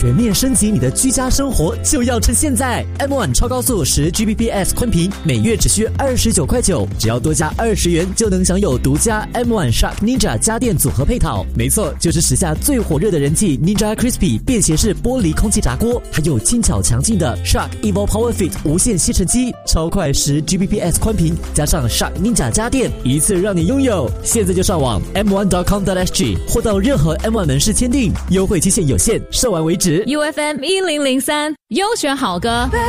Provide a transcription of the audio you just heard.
全面升级你的居家生活就要趁现在。M1 超高速10Gbps 宽频，每月只需29.9块，只要多加20元就能享有独家 M1 Shark Ninja 家电组合配套。没错，就是时下最火热的人气 Ninja Crispy 便携式玻璃空气炸锅，还有轻巧强劲的 Shark Evo Power Fit 无线吸尘机，超快10Gbps 宽频，加上 Shark Ninja 家电，一次让你拥有。现在就上网 m1.com.sg 或到任何 M1 门市签订，优惠期限有限，售完为止。 UFM 1003优选好歌。